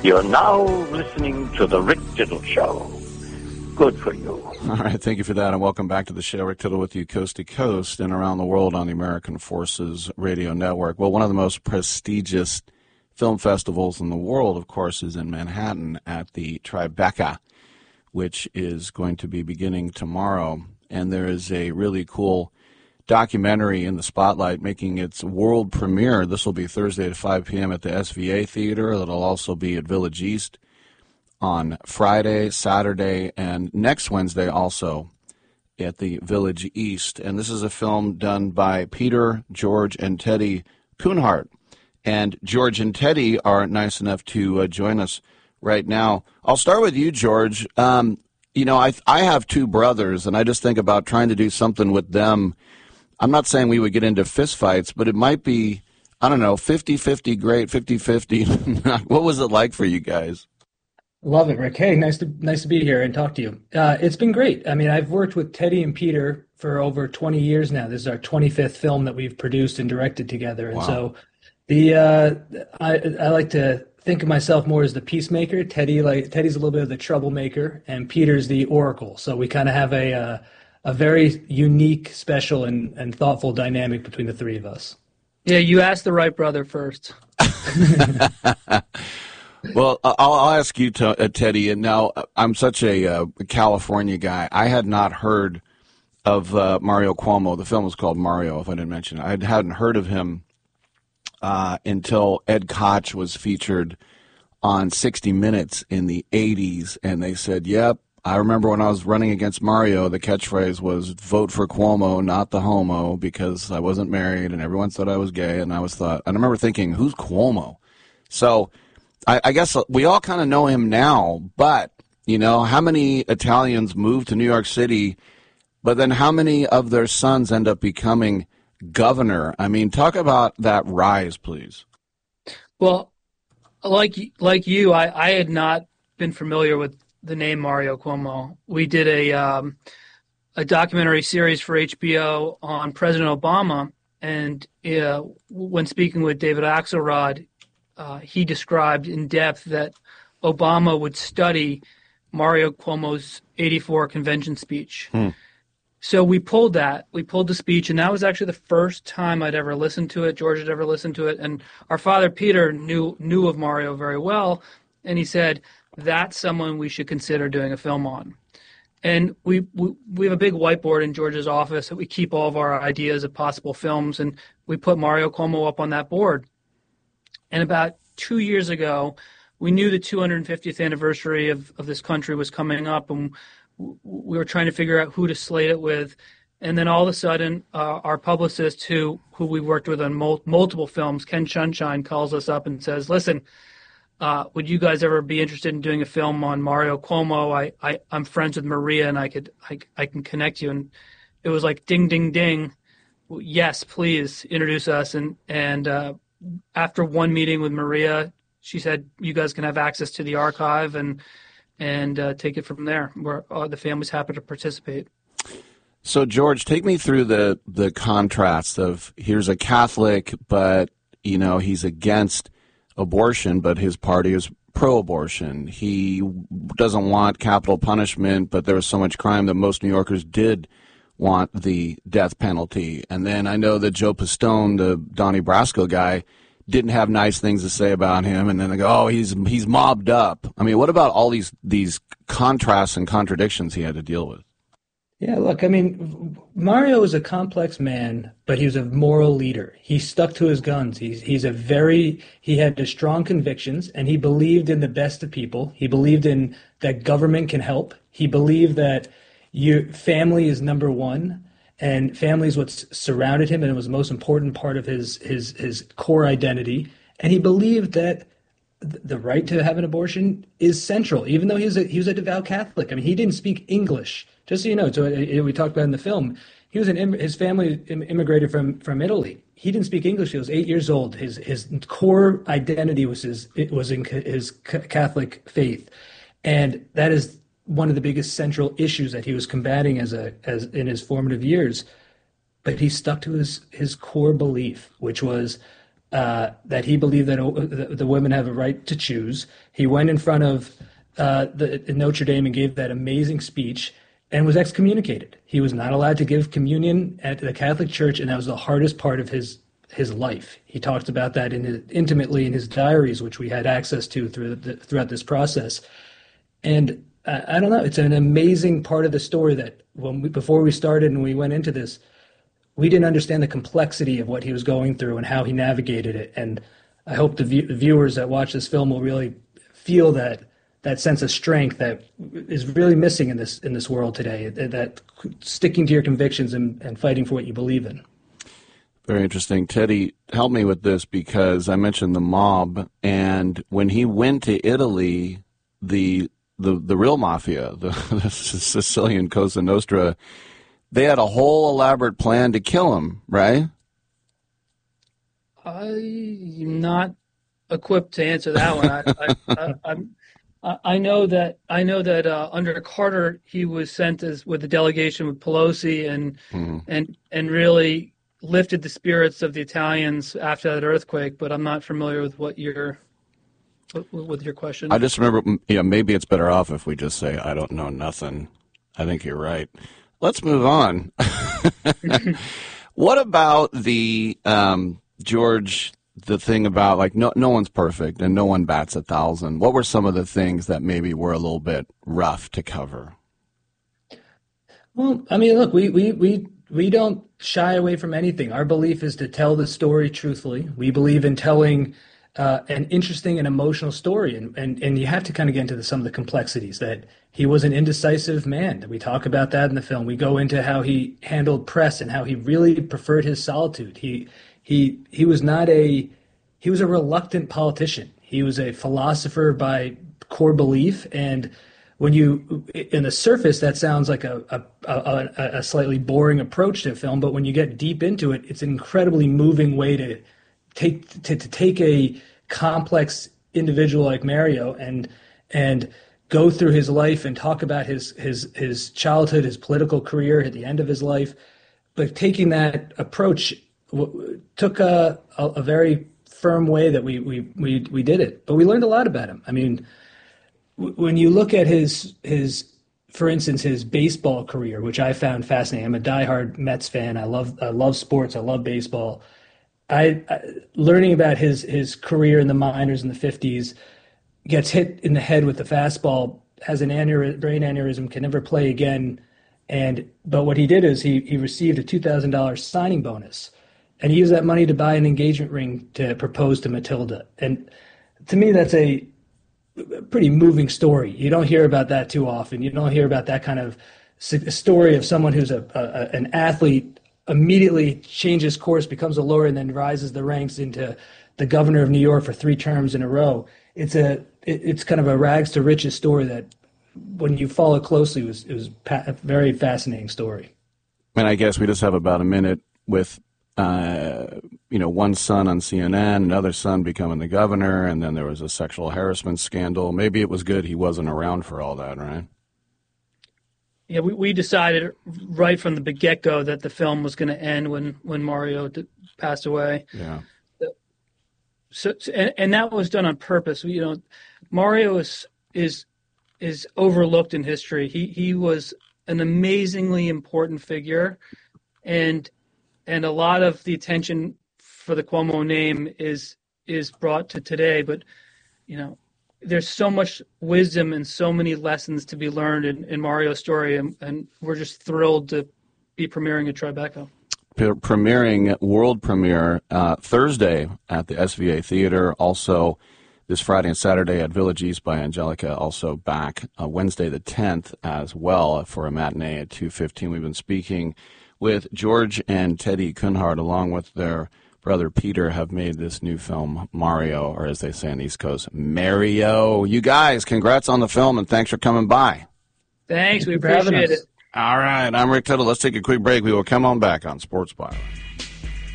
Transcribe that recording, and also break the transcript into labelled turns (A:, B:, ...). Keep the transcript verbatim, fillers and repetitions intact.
A: You're now listening to The Rick Tittle Show. Good for you.
B: All right, thank you for that, and welcome back to the show. Rick Tittle with you coast to coast and around the world on the American Forces Radio Network. Well, one of the most prestigious film festivals in the world, of course, is in Manhattan at the Tribeca, which is going to be beginning tomorrow. And there is a really cool documentary in the spotlight making its world premiere. This will be Thursday at five p.m. at the S V A Theater. It'll also be at Village East on Friday, Saturday, and next Wednesday also at the Village East. And this is a film done by Peter, George, and Teddy Kuhnhart. And George and Teddy are nice enough to uh, join us right now. I'll start with you, George. Um, you know, I I have two brothers, and I just think about trying to do something with them. I'm not saying we would get into fistfights, but it might be, I don't know, fifty-fifty great, fifty-fifty. What was it like for you guys?
C: Love it, Rick. Hey, nice to nice to be here and talk to you. Uh, it's been great. I mean, I've worked with Teddy and Peter for over twenty years now. This is our twenty-fifth film that we've produced and directed together. And wow. so the uh, I, I like to think of myself more as the peacemaker. Teddy, like Teddy's a little bit of the troublemaker, and Peter's the oracle. So we kind of have a uh, a very unique, special, and, and thoughtful dynamic between the three of us.
D: Yeah, you asked the right brother first.
B: Well, I'll, I'll ask you, to, uh, Teddy, and now I'm such a uh, California guy. I had not heard of uh, Mario Cuomo. The film was called Mario, if I didn't mention it. I hadn't heard of him uh, until Ed Koch was featured on sixty minutes in the eighties, and they said, yep, I remember when I was running against Mario, the catchphrase was, vote for Cuomo, not the homo, because I wasn't married, and everyone thought I was gay, and I was thought, and I remember thinking, who's Cuomo? So I, I guess we all kind of know him now, but, you know, how many Italians move to New York City, but then how many of their sons end up becoming governor? I mean, talk about that rise, please.
D: Well, like like you, I, I had not been familiar with the name Mario Cuomo. We did a um, a documentary series for H B O on President Obama, and uh, when speaking with David Axelrod, Uh, he described in depth that Obama would study Mario Cuomo's eighty-four convention speech. Hmm. So we pulled that. We pulled the speech, and that was actually the first time I'd ever listened to it. George had ever listened to it. And our father, Peter, knew knew of Mario very well, and he said, that's someone we should consider doing a film on. And we, we, we have a big whiteboard in George's office that we keep all of our ideas of possible films, and we put Mario Cuomo up on that board. And about two years ago, we knew the two hundred fiftieth anniversary of, of this country was coming up, and we were trying to figure out who to slate it with. And then all of a sudden, uh, our publicist, who who we worked with on mul- multiple films, Ken Sunshine, calls us up and says, listen, uh, would you guys ever be interested in doing a film on Mario Cuomo? I, I, I'm friends with Maria, and I could I, I can connect you. And it was like ding, ding, ding. Yes, please introduce us. And, and uh, after one meeting with Maria, she said, you guys can have access to the archive and and uh, take it from there. Where uh, the family's happy to participate.
B: So, George, take me through the, the contrast of here's a Catholic, but, you know, he's against abortion, but his party is pro-abortion. He doesn't want capital punishment, but there was so much crime that most New Yorkers did want the death penalty. And then I know that Joe Pistone, the Donnie Brasco guy, didn't have nice things to say about him, and then they go, oh, he's he's mobbed up. I mean, what about all these these contrasts and contradictions he had to deal with?
C: Yeah, look, I mean, Mario is a complex man, but he was a moral leader. He stuck to his guns. He's he's a very he had strong convictions, and he believed in the best of people. He believed in that government can help. He believed that your family is number one, and family is what surrounded him, and it was the most important part of his his his core identity. And he believed that the right to have an abortion is central, even though he was a, he was a devout Catholic. I mean, he didn't speak English. Just so you know, so we talked about in the film, he was an his family immigrated from from Italy. He didn't speak English. He was eight years old. His his core identity was his it was in his Catholic faith, and that is one of the biggest central issues that he was combating as a as in his formative years. But he stuck to his his core belief, which was uh, that he believed that uh, the women have a right to choose. He went in front of uh, the Notre Dame and gave that amazing speech and was excommunicated. He was not allowed to give communion at the Catholic Church, and that was the hardest part of his his life. He talked about that in his, intimately in his diaries, which we had access to through the, throughout this process. And I, I don't know, it's an amazing part of the story that when we, before we started and we went into this, we didn't understand the complexity of what he was going through and how he navigated it. And I hope the, view, the viewers that watch this film will really feel that that sense of strength that is really missing in this in this world today, that sticking to your convictions and, and fighting for what you believe in.
B: Very interesting. Teddy, help me with this, because I mentioned the mob, and when he went to Italy, the the, the real mafia, the, the Sicilian Cosa Nostra, they had a whole elaborate plan to kill him, right?
D: I'm not equipped to answer that one. I, I, I, I'm I know that I know that uh, under Carter he was sent as with a delegation with Pelosi and mm-hmm. and and really lifted the spirits of the Italians after that earthquake. But I'm not familiar with what your with your question.
B: I just remember, yeah, maybe it's better off if we just say I don't know nothing. I think you're right. Let's move on. What about the um, George? The thing about, like, no no one's perfect and no one bats a thousand. What were some of the things that maybe were a little bit rough to cover?
C: Well, I mean, look, we we we we don't shy away from anything. Our belief is to tell the story truthfully. We believe in telling uh, an interesting and emotional story, and, and and you have to kind of get into the, some of the complexities. That he was an indecisive man. We talk about that in the film. We go into how he handled press and how he really preferred his solitude. He He he was not a he was a reluctant politician. He was a philosopher by core belief, and when you in the surface that sounds like a a, a a slightly boring approach to film, but when you get deep into it, it's an incredibly moving way to take to, to take a complex individual like Mario and and go through his life and talk about his his his childhood, his political career at the end of his life, but taking that approach took a, a, a very firm way that we, we, we, we did it. But we learned a lot about him. I mean, w- when you look at his, his, for instance, his baseball career, which I found fascinating. I'm a diehard Mets fan. I love, I love sports. I love baseball. I, I learning about his, his career in the minors in the fifties, gets hit in the head with the fastball, has an aneur- brain aneurysm, can never play again. And, but what he did is he, he received a two thousand dollars signing bonus. And he used that money to buy an engagement ring to propose to Matilda. And to me, that's a pretty moving story. You don't hear about that too often. You don't hear about that kind of story of someone who's a, a an athlete, immediately changes course, becomes a lawyer, and then rises the ranks into the governor of New York for three terms in a row. It's a it's kind of a rags to riches story that, when you follow closely, was it was a very fascinating story.
B: And I guess we just have about a minute with. Uh, you know, one son on C N N, another son becoming the governor, and then there was a sexual harassment scandal. Maybe it was good he wasn't around for all that, right?
D: Yeah, we, we decided right from the get-go that the film was going to end when, when Mario d- passed away.
B: Yeah.
D: So, so and, and that was done on purpose. You know, Mario is is is overlooked in history. He he was an amazingly important figure, and And a lot of the attention for the Cuomo name is is brought to today. But, you know, there's so much wisdom and so many lessons to be learned in, in Mario's story. And, and we're just thrilled to be premiering at Tribeca.
B: Premiering, world premiere, uh, Thursday at the S V A Theater. Also this Friday and Saturday at Village East by Angelica. Also back uh, Wednesday the tenth as well for a matinee at two fifteen. We've been speaking with George and Teddy Cunhard, along with their brother Peter, have made this new film, Mario, or as they say on the East Coast, Mario. You guys, congrats on the film, and thanks for coming by.
D: Thanks, we appreciate it.
B: All right, I'm Rick Tittle. Let's take a quick break. We will come on back on Sports Byline.